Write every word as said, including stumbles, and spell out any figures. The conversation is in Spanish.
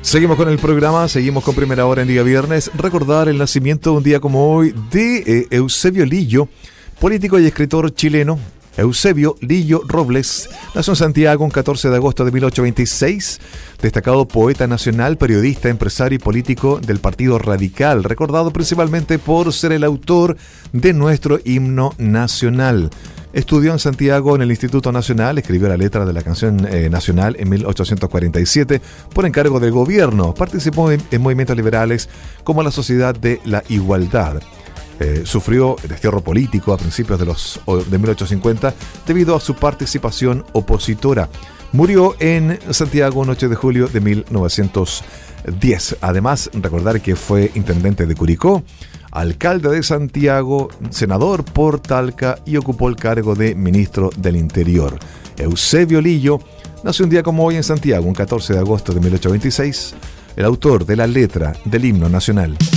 Seguimos con el programa, seguimos con Primera Hora en día viernes. Recordar el nacimiento un día como hoy de eh, Eusebio Lillo, político y escritor chileno. Eusebio Lillo Robles nació en Santiago un catorce de agosto de mil ochocientos veintiséis, destacado poeta nacional, periodista, empresario y político del Partido Radical, recordado principalmente por ser el autor de nuestro himno nacional. Estudió en Santiago en el Instituto Nacional, escribió la letra de la canción eh, nacional en mil ochocientos cuarenta y siete por encargo del gobierno. Participó en, en movimientos liberales como la Sociedad de la Igualdad. Eh, sufrió destierro político a principios de, los, de mil ochocientos cincuenta debido a su participación opositora. Murió en Santiago el ocho de julio de mil novecientos diez. Además, recordar que fue intendente de Curicó, alcalde de Santiago, senador por Talca y ocupó el cargo de ministro del Interior. Eusebio Lillo nació un día como hoy en Santiago, un catorce de agosto de mil ochocientos veintiséis, el autor de la letra del himno nacional.